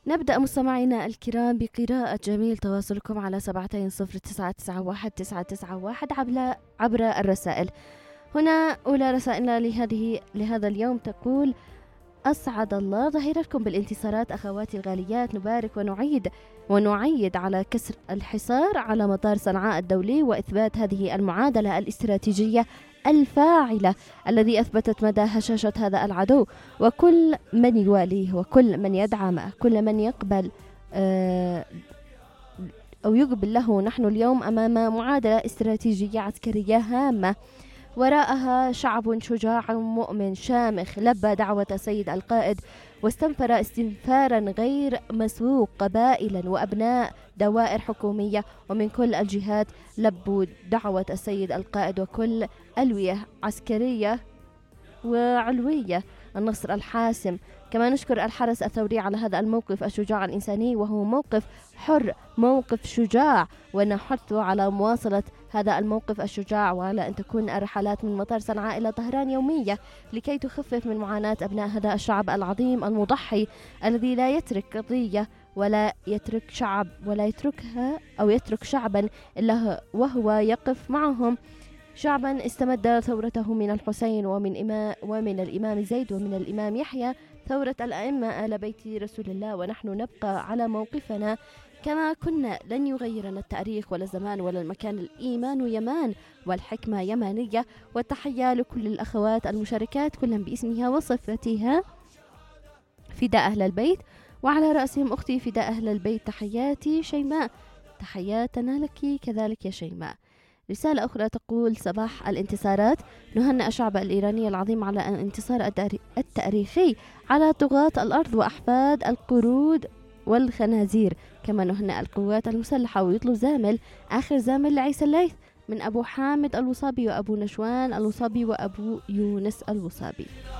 نبدأ مستمعينا الكرام بقراءة جميل تواصلكم على 720991 عبر الرسائل. هنا أولى رسائلنا لهذا اليوم تقول: أسعد الله ظهيرتكم بالانتصارات أخواتي الغاليات. نبارك ونعيد على كسر الحصار على مطار صنعاء الدولي وإثبات هذه المعادلة الاستراتيجية الفاعلة الذي أثبتت مدى هشاشة هذا العدو، وكل من يواليه وكل من يدعمه، كل من يقبل أو يقبل له. نحن اليوم أمام معادلة استراتيجية عسكرية هامة، وراءها شعب شجاع مؤمن شامخ لبى دعوة السيد القائد واستنفر استنفارا غير مسبوق. قبائلا وأبناء دوائر حكومية ومن كل الجهات لبوا دعوة السيد القائد، وكل ألوية عسكرية وعلوية النصر الحاسم. كما نشكر الحرس الثوري على هذا الموقف الشجاع الإنساني، وهو موقف حر، موقف شجاع، ونحث على مواصلة هذا الموقف الشجاع، وعلى أن تكون الرحلات من مطار صنعاء إلى طهران يومية لكي تخفف من معاناة أبناء هذا الشعب العظيم المضحي الذي لا يترك قضية ولا يترك شعب ولا يتركها أو يترك شعبا إلا وهو يقف معهم. شعبا استمد ثورته من الحسين ومن الإمام زيد ومن الإمام يحيى، ثورة الأئمة آل بيت رسول الله، ونحن نبقى على موقفنا كما كنا. لن يغيرنا التاريخ ولا الزمان ولا المكان. الإيمان يمان والحكمة يمانية. والتحية لكل الأخوات المشاركات كلا باسمها وصفتها، فداء أهل البيت، وعلى رأسهم أختي فداء أهل البيت. تحياتي شيماء، تحياتنا لك كذلك يا شيماء. رسالة أخرى تقول: صباح الانتصارات. نهنئ الشعب الإيراني العظيم على الانتصار التاريخي على طغاة الأرض وأحفاد القرود والخنازير. كما نهنئ القوات المسلحة. ويطلب آخر زامل لعيسى الليث من أبو حامد الوصابي وأبو نشوان الوصابي وأبو يونس الوصابي.